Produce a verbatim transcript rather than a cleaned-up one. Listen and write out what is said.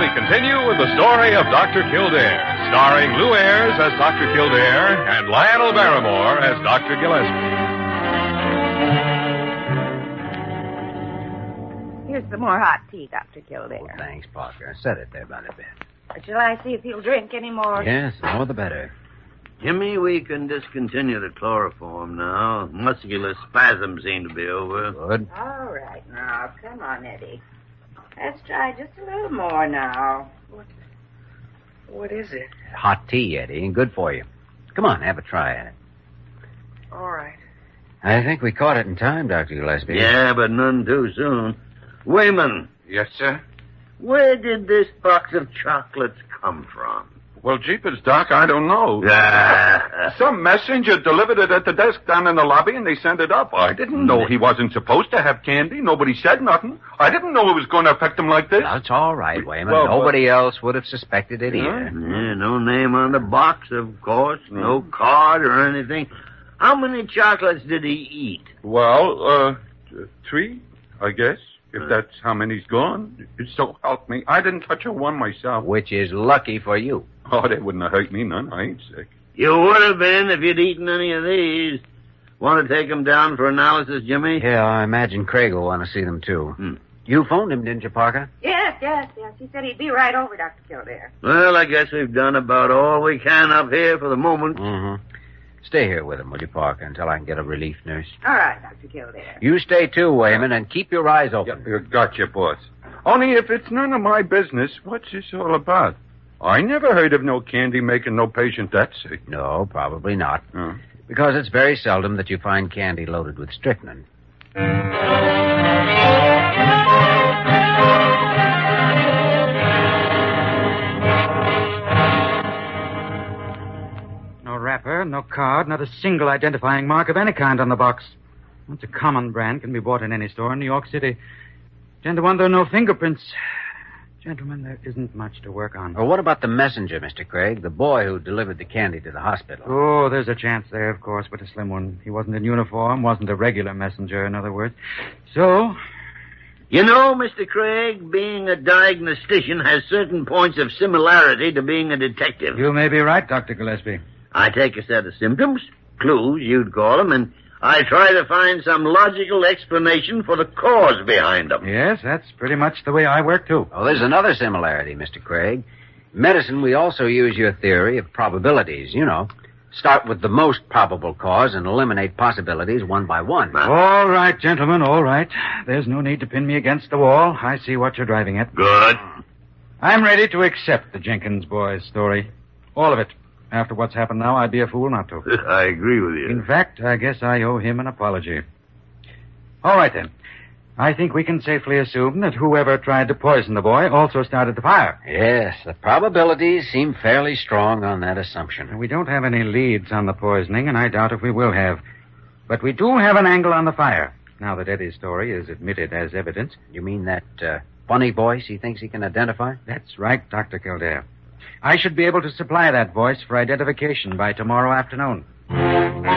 we continue with the story of Doctor Kildare, starring Lou Ayres as Doctor Kildare and Lionel Barrymore as Doctor Gillespie. Here's some more hot tea, Doctor Kildare. Oh, thanks, Parker. Set it there by the bed. But shall I see if he'll drink any more? Yes, the more the better. Jimmy, we can discontinue the chloroform now. Muscular spasms seem to be over. Good. All right, now, come on, Eddie. Let's try just a little more now. What, what is it? Hot tea, Eddie, and good for you. Come on, have a try at it. All right. I think we caught it in time, Doctor Gillespie. Yeah, but none too soon. Wayman. Yes, sir? Where did this box of chocolates come from? Well, jeepers, Doc, I don't know. Ah. Some messenger delivered it at the desk down in the lobby, and they sent it up. I didn't know he wasn't supposed to have candy. Nobody said nothing. I didn't know it was going to affect him like this. That's all right, Wayman. Well, Nobody uh, else would have suspected it either. Yeah, no name on the box, of course. No card or anything. How many chocolates did he eat? Well, uh, three, I guess. If that's how many's gone. So help me. I didn't touch a one myself. Which is lucky for you. Oh, they wouldn't have hurt me none. I ain't sick. You would have been if you'd eaten any of these. Want to take them down for analysis, Jimmy? Yeah, I imagine Craig will want to see them, too. Hmm. You phoned him, didn't you, Parker? Yes, yes, yes. He said he'd be right over, Doctor Kildare. Well, I guess we've done about all we can up here for the moment. Mm-hmm. Stay here with him, will you, Parker, until I can get a relief nurse? All right, Doctor Kildare. You stay, too, Wayman, and keep your eyes open. Yeah, gotcha, boss. Only if it's none of my business, what's this all about? I never heard of no candy making no patient that sick. No, probably not. Oh. Because it's very seldom that you find candy loaded with strychnine. No wrapper, no card, not a single identifying mark of any kind on the box. It's a common brand, can be bought in any store in New York City. Ten to one, there are no fingerprints. Gentlemen, there isn't much to work on. Well, what about the messenger, Mister Craig? The boy who delivered the candy to the hospital. Oh, there's a chance there, of course, but a slim one. He wasn't in uniform, wasn't a regular messenger, in other words. So... You know, Mister Craig, being a diagnostician has certain points of similarity to being a detective. You may be right, Doctor Gillespie. I take a set of symptoms, clues, you'd call them, and I try to find some logical explanation for the cause behind them. Yes, that's pretty much the way I work, too. Oh, there's another similarity, Mister Craig. In medicine, we also use your theory of probabilities, you know. Start with the most probable cause and eliminate possibilities one by one. All right, gentlemen, all right. There's no need to pin me against the wall. I see what you're driving at. Good. I'm ready to accept the Jenkins boy's story. All of it. After what's happened now, I'd be a fool not to. I agree with you. In fact, I guess I owe him an apology. All right, then. I think we can safely assume that whoever tried to poison the boy also started the fire. Yes, the probabilities seem fairly strong on that assumption. We don't have any leads on the poisoning, and I doubt if we will have. But we do have an angle on the fire, now that Eddie's story is admitted as evidence. You mean that uh, funny voice he thinks he can identify? That's right, Doctor Kildare. I should be able to supply that voice for identification by tomorrow afternoon.